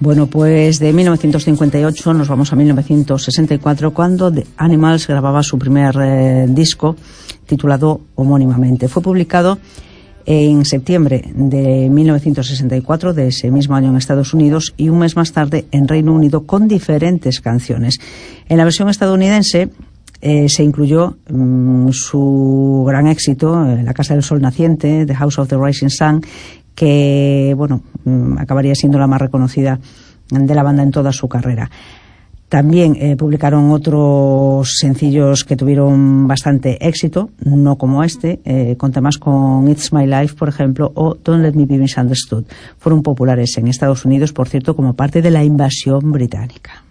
Bueno, pues de 1958 nos vamos a 1964, cuando The Animals grababa su primer disco, titulado homónimamente. Fue publicado en septiembre de 1964, de ese mismo año en Estados Unidos, y un mes más tarde en Reino Unido, con diferentes canciones. En la versión estadounidense se incluyó su gran éxito, La Casa del Sol Naciente, The House of the Rising Sun, que acabaría siendo la más reconocida de la banda en toda su carrera. También publicaron otros sencillos que tuvieron bastante éxito, no como con temas con It's My Life, por ejemplo, o Don't Let Me Be Misunderstood. Fueron populares en Estados Unidos, por cierto, como parte de la invasión británica.